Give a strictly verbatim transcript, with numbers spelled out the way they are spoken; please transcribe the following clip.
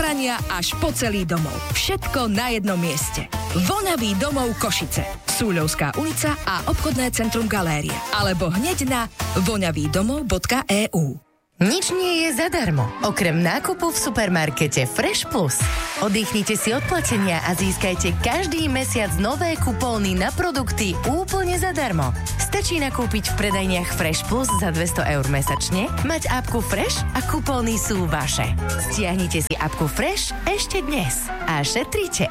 balania až po celý domov. Všetko na jednom mieste. Voňavý domov Košice. Súľovská ulica a obchodné centrum Galéria. Alebo hneď na voňavýdomov bodka é ú. Nič nie je zadarmo, okrem nákupu v supermarkete Fresh Plus. Oddychnite si od platenia a získajte každý mesiac nové kupóny na produkty úplne zadarmo. Stačí nakúpiť v predajniach Fresh Plus za dvesto eur mesačne, mať apku Fresh a kupóny sú vaše. Stiahnite si apku Fresh ešte dnes a šetrite